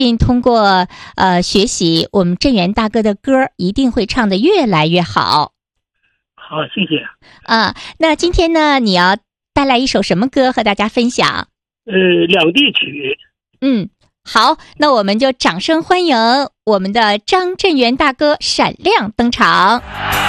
通过学习我们镇元大哥的歌，一定会唱得越来越好。 好，谢谢。 那今天呢，你要带来一首什么歌和大家分享？ 两地曲。 好，那我们就掌声欢迎我们的张镇元大哥闪亮登场。